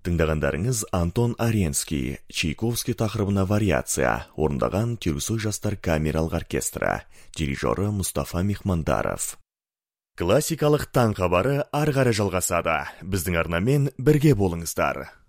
Тыңдағандарыңыз Антон Аренский, Чайковский тақырыбына вариация, орындаған Тюрксой жастар камералық оркестрі, дирижері Мұстафа Мехмандаров. Классикалық таң хабары ары қарай жалғасады. Біздің арнамен бірге болыңыздар.